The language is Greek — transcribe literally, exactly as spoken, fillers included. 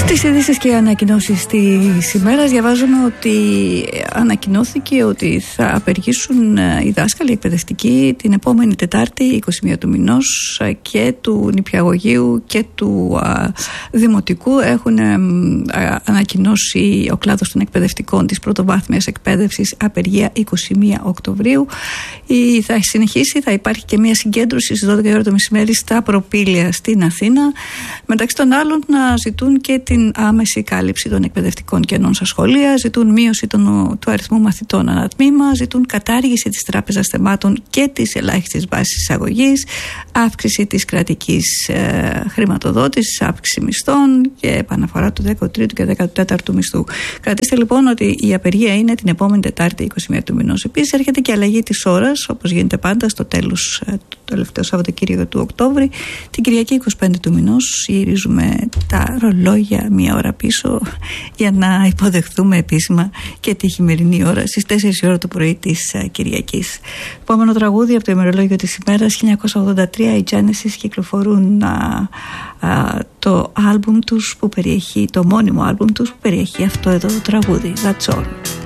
Στις ειδήσεις και ανακοινώσεις της ημέρας διαβάζουμε ότι ανακοινώθηκε ότι θα απεργήσουν οι δάσκαλοι εκπαιδευτικοί την επόμενη Τετάρτη, είκοσι μία του μηνός, και του νηπιαγωγείου και του α, δημοτικού. Έχουν α, ανακοινώσει ο κλάδος των εκπαιδευτικών της πρωτοβάθμιας εκπαίδευσης απεργία είκοσι μία Οκτωβρίου. Η, θα συνεχίσει, θα υπάρχει και μια συγκέντρωση στις δώδεκα η ώρα το μεσημέρι στα Προπήλαια στην Αθήνα. Μεταξύ των άλλων να ζητούν και την άμεση κάλυψη των εκπαιδευτικών κενών στα σχολεία, ζητούν μείωση των, του αριθμού μαθητών ανά τμήμα, ζητούν κατάργηση της τράπεζας θεμάτων και της ελάχιστης βάσης εισαγωγής, αύξηση της κρατικής ε, χρηματοδότησης, αύξηση μισθών και επαναφορά του δέκατου τρίτου και δέκατου τέταρτου μισθού. Κρατήστε λοιπόν ότι η απεργία είναι την επόμενη Τετάρτη, είκοσι μία του μηνός. Επίσης έρχεται και αλλαγή της ώρας, όπως γίνεται πάντα στο τέλος ε, του τελευταίου Σαββατοκύριακου του Οκτώβρη. Την Κυριακή είκοσι πέντε του μηνός γυρίζουμε τα ρολόγια μία ώρα πίσω για να υποδεχθούμε επίσημα και τη χειμερινή ώρα στις τέσσερις η ώρα το πρωί της uh, Κυριακής. Επόμενο τραγούδι από το ημερολόγιο της ημέρας, χίλια εννιακόσια ογδόντα τρία, οι Genesis κυκλοφορούν uh, uh, το άλμπουμ τους που περιέχει, το μόνιμο άλμπουμ τους που περιέχει αυτό εδώ το τραγούδι, That's All.